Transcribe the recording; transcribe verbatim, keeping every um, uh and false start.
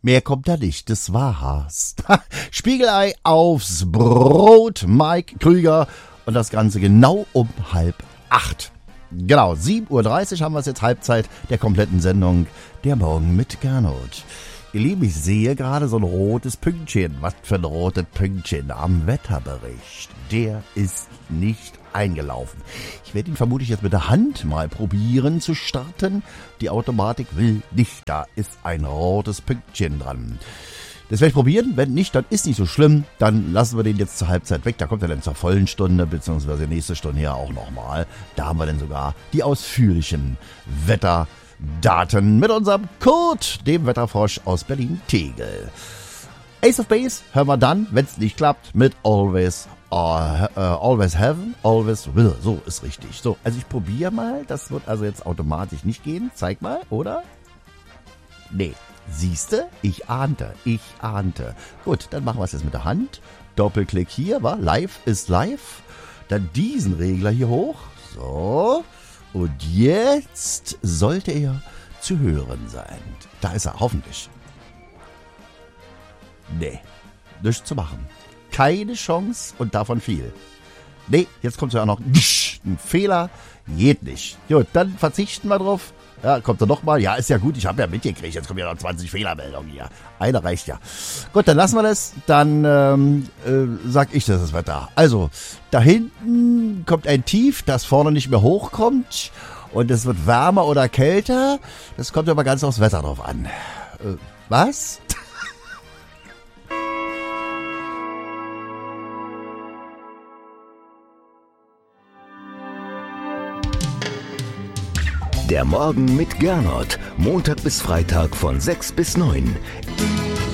Mehr kommt da nicht, das war's. Spiegelei aufs Brot, Mike Krüger und das Ganze genau um halb acht. Genau, sieben Uhr dreißig haben wir es jetzt, Halbzeit der kompletten Sendung Der Morgen mit Gernot. Ihr Lieben, ich sehe gerade so ein rotes Pünktchen. Was für ein rotes Pünktchen am Wetterbericht. Der ist nicht eingelaufen. Ich werde ihn vermutlich jetzt mit der Hand mal probieren zu starten. Die Automatik will nicht. Da ist ein rotes Pünktchen dran. Das werde ich probieren. Wenn nicht, dann ist nicht so schlimm. Dann lassen wir den jetzt zur Halbzeit weg. Da kommt er dann zur vollen Stunde, beziehungsweise nächste Stunde ja auch nochmal. Da haben wir dann sogar die ausführlichen Wetterdaten mit unserem Kurt, dem Wetterfrosch aus Berlin-Tegel. Ace of Base hören wir dann, wenn es nicht klappt, mit Always uh, uh, Always Heaven, Always Will. So ist richtig. So, also ich probiere mal. Das wird also jetzt automatisch nicht gehen. Zeig mal, oder? Nee. Siehste? Ich ahnte. Ich ahnte. Gut, dann machen wir es jetzt mit der Hand. Doppelklick hier, war live ist live. Dann diesen Regler hier hoch. So. Und jetzt sollte er zu hören sein. Da ist er, hoffentlich. Nee, nichts zu machen. Keine Chance und davon viel. Nee, jetzt kommt ja auch noch ein Fehler. Geht nicht. Gut, dann verzichten wir drauf. Ja, kommt er nochmal. Ja, ist ja gut, ich habe ja mitgekriegt. Jetzt kommen ja noch zwanzig Fehlermeldungen hier. Einer reicht ja. Gut, dann lassen wir das. Dann ähm, äh, sag ich, das ist das Wetter. Also, da hinten kommt ein Tief, das vorne nicht mehr hochkommt. Und es wird wärmer oder kälter. Das kommt aber ganz aufs Wetter drauf an. Äh, was? Der Morgen mit Gernot. Montag bis Freitag von sechs bis neun.